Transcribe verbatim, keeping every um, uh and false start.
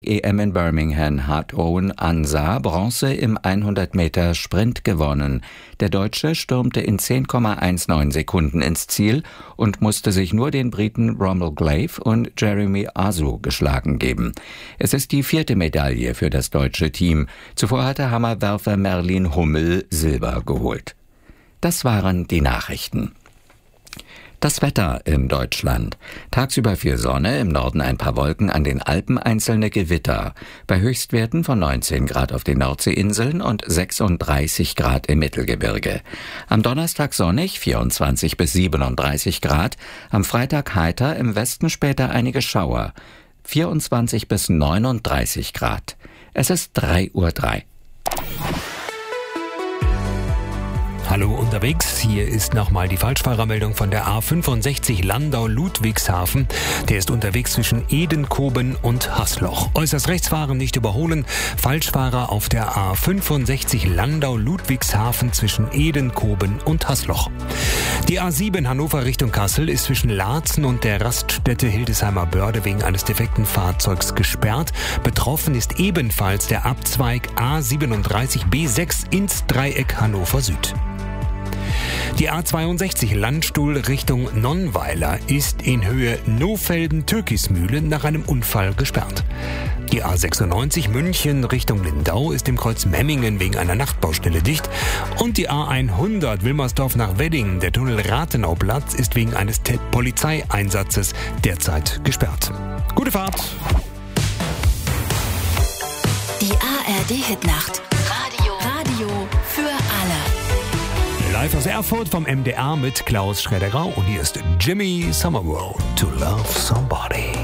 E M in Birmingham hat Owen Ansah Bronze im hundert Meter Sprint gewonnen. Der Deutsche stürmte in zehn Komma neunzehn Sekunden ins Ziel und musste sich nur den Briten Rommel Glaive und Jeremy Asu geschlagen geben. Es ist die vierte Medaille für das deutsche Team. Zuvor hatte Hammerwerfer Merlin Hummel Silber geholt. Das waren die Nachrichten. Das Wetter in Deutschland. Tagsüber viel Sonne, im Norden ein paar Wolken, an den Alpen einzelne Gewitter. Bei Höchstwerten von neunzehn Grad auf den Nordseeinseln und sechsunddreißig Grad im Mittelgebirge. Am Donnerstag sonnig, vierundzwanzig bis siebenunddreißig Grad. Am Freitag heiter, im Westen später einige Schauer. vierundzwanzig bis neununddreißig Grad. Es ist drei Uhr drei. Hallo unterwegs, hier ist nochmal die Falschfahrermeldung von der A fünfundsechzig Landau-Ludwigshafen. Der ist unterwegs zwischen Edenkoben und Hasloch. Äußerst rechts fahren, nicht überholen. Falschfahrer auf der A fünfundsechzig Landau-Ludwigshafen zwischen Edenkoben und Hasloch. Die A sieben Hannover Richtung Kassel ist zwischen Laatzen und der Raststätte Hildesheimer Börde wegen eines defekten Fahrzeugs gesperrt. Betroffen ist ebenfalls der Abzweig A siebenunddreißig B sechs ins Dreieck Hannover Süd. Die A zweiundsechzig Landstuhl Richtung Nonnweiler ist in Höhe Nofelden-Türkismühle nach einem Unfall gesperrt. Die A sechsundneunzig München Richtung Lindau ist im Kreuz Memmingen wegen einer Nachtbaustelle dicht. Und die A hundert Wilmersdorf nach Wedding, der Tunnel Rathenauplatz, ist wegen eines T- Polizeieinsatzes derzeit gesperrt. Gute Fahrt! Die A R D-Hitnacht. Radio. Radio für alle. Live aus Erfurt vom M D R mit Klaus Schräder-Grau und hier ist Jimmy Somerville, To Love Somebody.